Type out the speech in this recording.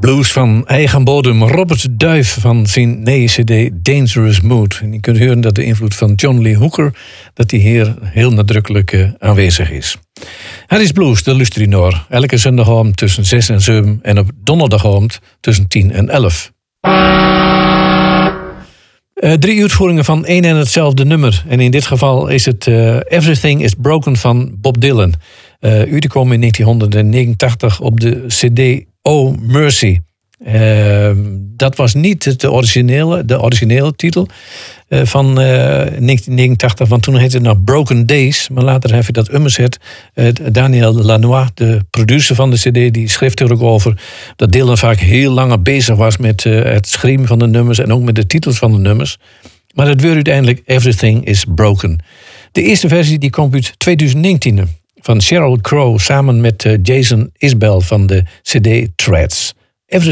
Blues van eigen bodem. Robert Duif van zijn nieuwe cd Dangerous Mood. En je kunt horen dat de invloed van John Lee Hooker, dat die hier heel nadrukkelijk aanwezig is. Harris Blues, de luister je naar. Elke zondagavond tussen 6 en 7 en op donderdagavond tussen 10 en 11. 3 uitvoeringen van één en hetzelfde nummer. En in dit geval is het Everything is Broken van Bob Dylan. Uitgekomen in 1989 op de cd Oh Mercy. Dat was niet de originele titel van 1989, want toen heette het nog Broken Days. Maar later heb je dat ummerzet. Daniel Lanois, de producer van de cd, die schreef er ook over dat Dylan vaak heel lang bezig was met het schrijven van de nummers en ook met de titels van de nummers. Maar het werd uiteindelijk Everything is Broken. De eerste versie die komt uit 2019 van Sheryl Crow samen met Jason Isbell van de cd Threads.